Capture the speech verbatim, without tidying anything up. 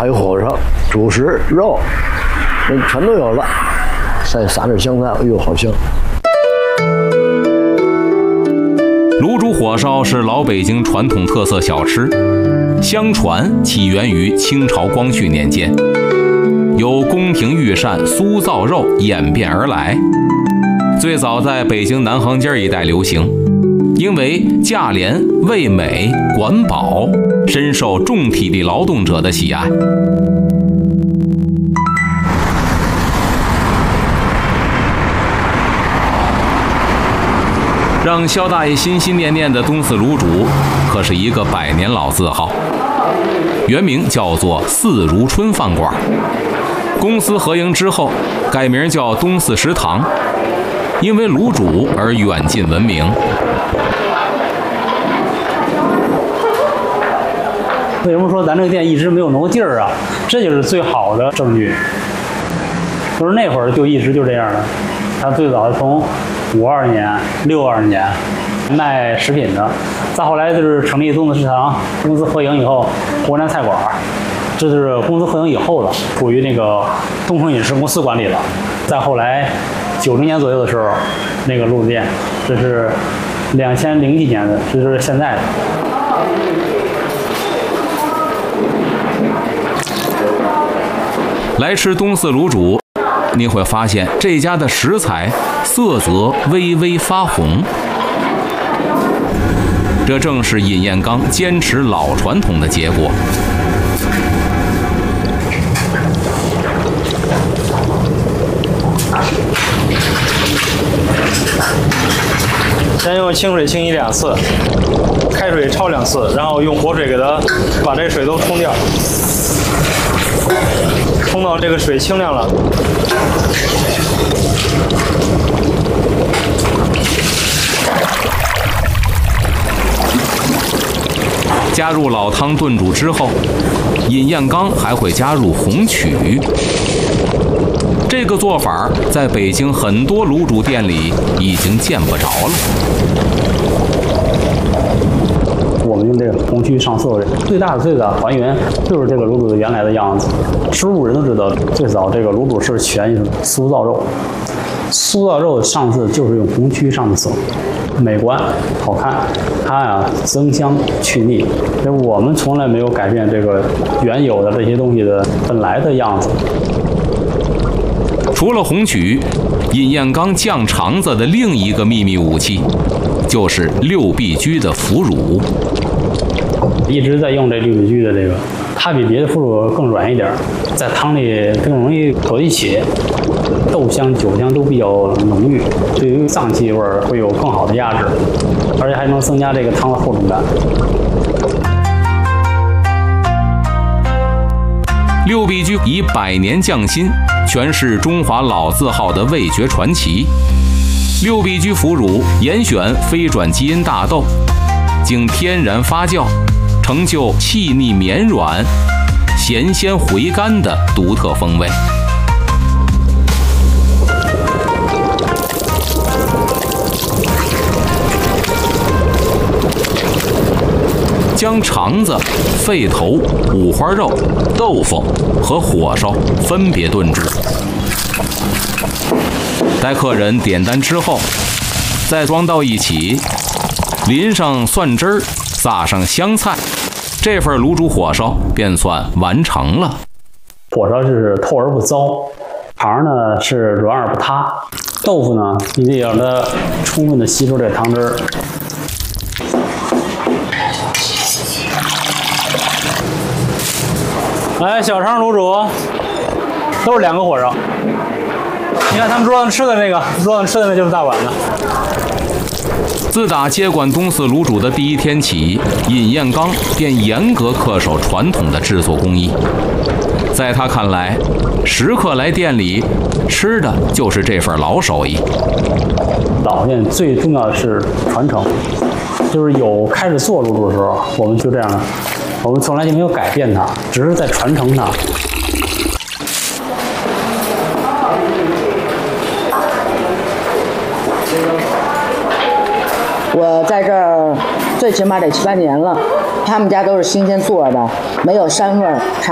还有火烧、主食、肉，这全都有了。再撒点香菜，哎呦，好香！ 卤煮火烧是老北京传统特色小吃，相传起源于清朝光绪年间，由宫廷御膳酥造肉演变而来，最早在北京南行街一带流行，因为价廉、味美、管饱，深受重体力劳动者的喜爱。让肖大爷心心念念的东四卤煮，可是一个百年老字号，原名叫做四如春饭馆。公私合营之后，改名叫东四食堂，因为卤煮而远近闻名。 为什么说咱这个店一直没有挪劲儿啊？这就是最好的证据。就是那会儿就一直就这样的。他最早从五二年、六二年卖食品的，再后来就是成立东四食堂，公私合营以后，湖南菜馆，这是公私合营以后的，属于那个东风饮食公司管理了。再后来九零年左右的时候，那个卤子店，这是两千零几年的，这就是现在的。 来吃东四卤煮，你会发现这家的食材色泽微微发红，这正是尹彦刚坚持老传统的结果。 先用清水清洗两次，开水焯两次，然后用活水给它把这水都冲掉，冲到这个水清亮了。 加入老汤炖煮之后，尹彦刚还会加入红曲。这个做法在北京很多卤煮店里已经见不着了。 我们用这个红曲上色，最大的最大的还原就是这个卤煮的原来的样子。吃卤人都知道，最早这个卤煮是起源于酥造肉，酥造肉上色就是用红曲上的色，美观好看，它呀增香去腻。我们从来没有改变这个原有的这些东西的本来的样子。 除了红曲，尹彦刚酱肠子的另一个秘密武器，就是六必居的腐乳。 一直在用这六必居的这个，它比别的腐乳更软一点，在汤里更容易搁一起，豆香、酒香都比较浓郁，对于脏气味会有更好的压制，而且还能增加这个汤的厚重感。 六必居以百年匠心诠释中华老字号的味觉传奇。六必居腐乳严选非转基因大豆，经天然发酵，成就细腻绵软、咸鲜回甘的独特风味。将肠子、肺头、五花肉、豆腐和火烧分别炖煮，待客人点单之后，再装到一起，淋上蒜汁儿，撒上香菜，这份卤煮火烧便算完成了。 火烧是透而不糟，肠呢是软而不塌，豆腐呢你得让它充分的吸收这汤汁儿。来，小肠卤煮都是两个火烧。你看他们桌上吃的那个，桌上吃的那就是大碗的。 自打接管东四卤煮的第一天起，尹彦刚便严格恪守传统的制作工艺。在他看来，食客来店里吃的就是这份老手艺。 老店最重要的是传承，就是有开始做卤煮的时候，我们就这样的。我们从来就没有改变它，只是在传承它。 我在这儿最起码得七八年了，他们家都是新鲜做的，没有膻味儿。